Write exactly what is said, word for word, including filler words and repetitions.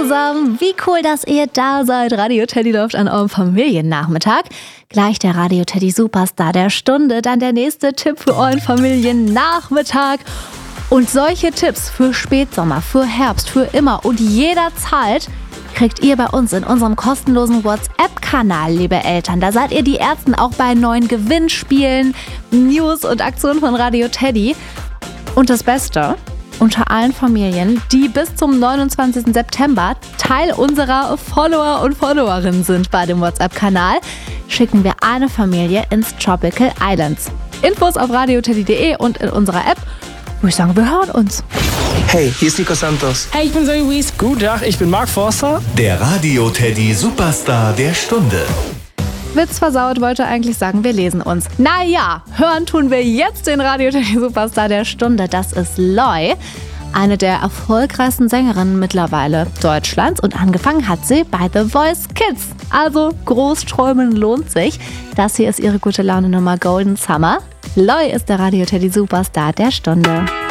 zusammen, wie cool, dass ihr da seid. Radio Teddy läuft an eurem Familiennachmittag. Gleich der Radio Teddy Superstar der Stunde, dann der nächste Tipp für euren Familiennachmittag. Und solche Tipps für Spätsommer, für Herbst, für immer und jederzeit kriegt ihr bei uns in unserem kostenlosen WhatsApp-Kanal, liebe Eltern. Da seid ihr die Ersten auch bei neuen Gewinnspielen, News und Aktionen von Radio Teddy. Und das Beste, unter allen Familien, die bis zum neunundzwanzigsten September Teil unserer Follower und Followerinnen sind bei dem WhatsApp-Kanal, schicken wir eine Familie ins Tropical Islands. Infos auf radioteddy punkt de und in unserer App. Wo ich sagen, wir hören uns. Hey, hier ist Nico Santos. Hey, ich bin Zoe Wies. Guten Tag, ich bin Mark Forster. Der Radio Teddy Superstar der Stunde. Witz versaut wollte eigentlich sagen, wir lesen uns. Naja, hören tun wir jetzt den Radio Teddy Superstar der Stunde. Das ist Loi, eine der erfolgreichsten Sängerinnen mittlerweile Deutschlands. Und angefangen hat sie bei The Voice Kids. Also Großträumen lohnt sich. Das hier ist ihre gute Laune Nummer Golden Summer. Loi ist der Radio Teddy Superstar der Stunde.